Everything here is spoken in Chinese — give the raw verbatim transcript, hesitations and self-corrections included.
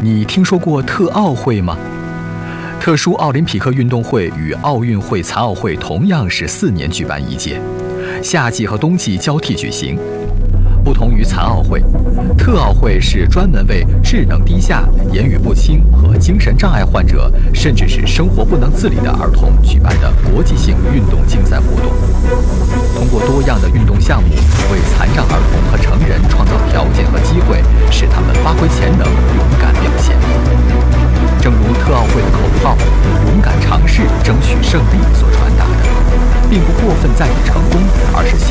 你听说过特奥会吗？特殊奥林匹克运动会与奥运会、残奥会同样是四年举办一届，夏季和冬季交替举行。不同于残奥会，特奥会是专门为智能低下、言语不清和精神障碍患者，甚至是生活不能自理的儿童举办的国际性运动竞赛活动。通过多样的运动项目，为残障儿童和成人创造条件和机会，使他们发挥潜能，勇敢表现。正如特奥会的口号“勇敢尝试，争取胜利”所传达的，并不过分在意成功，